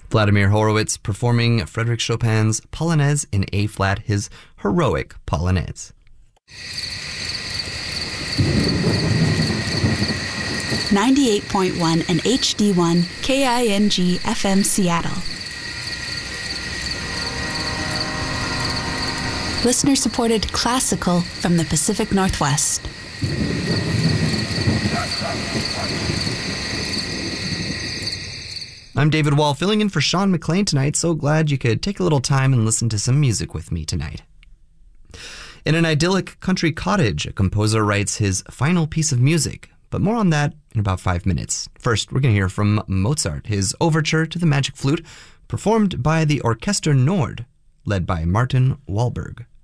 Vladimir Horowitz performing Frédéric Chopin's Polonaise in A-flat, his heroic Polonaise. 98.1 and HD1 KING FM Seattle. Listener-supported classical from the Pacific Northwest. I'm David Wall, filling in for Sean McLean tonight. So glad you could take a little time and listen to some music with me tonight. In an idyllic country cottage, a composer writes his final piece of music, but more on that in about 5 minutes. First, we're going to hear from Mozart, his overture to the Magic Flute, performed by the Orchester Nord, led by Martin Wahlberg.